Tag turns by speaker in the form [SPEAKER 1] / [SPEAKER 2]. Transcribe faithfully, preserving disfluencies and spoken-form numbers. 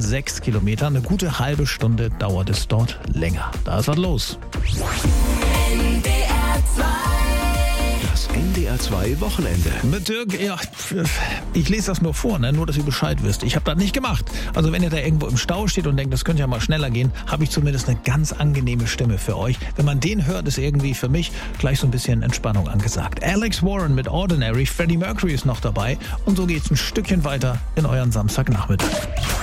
[SPEAKER 1] sechs Kilometer. Eine gute halbe Stunde dauert es dort länger. Da ist was los.
[SPEAKER 2] N D R zwei.
[SPEAKER 3] Das N D R zwei Wochenende.
[SPEAKER 1] Mit Dirk, ja, ich lese das nur vor, ne? Nur, dass ihr Bescheid wisst. Ich habe das nicht gemacht. Also wenn ihr da irgendwo im Stau steht und denkt, das könnte ja mal schneller gehen, habe ich zumindest eine ganz angenehme Stimme für euch. Wenn man den hört, ist irgendwie für mich gleich so ein bisschen Entspannung angesagt. Alex Warren mit Ordinary, Freddie Mercury ist noch dabei und so geht's ein Stückchen weiter in euren Samstagnachmittag.